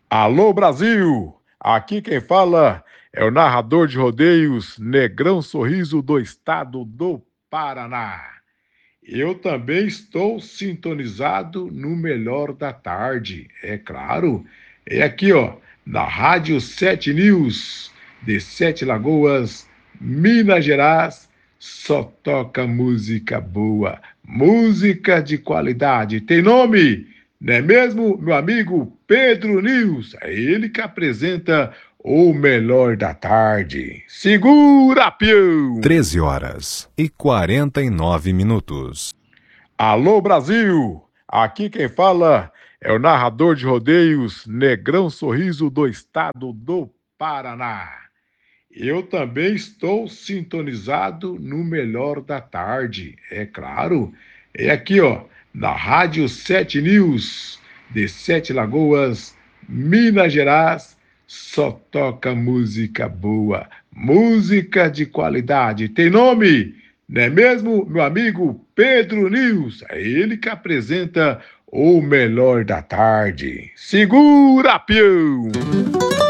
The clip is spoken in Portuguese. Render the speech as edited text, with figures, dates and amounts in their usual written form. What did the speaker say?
Alô Brasil! Aqui quem fala é o narrador de rodeios Negrão Sorriso do estado do Paraná. Eu também estou sintonizado no melhor da tarde, é claro. É aqui, ó, na Rádio 7 News, de Sete Lagoas, Minas Gerais, só toca música boa, música de qualidade. Tem nome, não é mesmo, meu amigo Pedro News? É ele que apresenta o melhor da tarde. Segura, peão! 13h49. Alô Brasil! Aqui quem fala é o narrador de rodeios Negrão Sorriso do estado do Paraná. Eu também estou sintonizado no melhor da tarde, é claro. É aqui, ó, na Rádio 7 News, de Sete Lagoas, Minas Gerais, só toca música boa, música de qualidade. Tem nome, não é mesmo, meu amigo Pedro News? É ele que apresenta o melhor da tarde. Segura, peão!